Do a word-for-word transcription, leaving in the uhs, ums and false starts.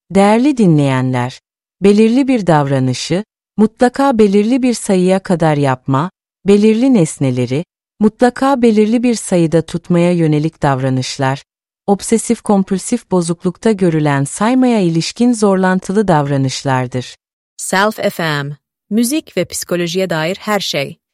Değerli dinleyenler, belirli bir davranışı, mutlaka belirli bir sayıya kadar yapma, belirli nesneleri, mutlaka belirli bir sayıda tutmaya yönelik davranışlar, obsesif-kompulsif bozuklukta görülen saymaya ilişkin zorlantılı davranışlardır. Self F M, müzik ve psikolojiye dair her şey.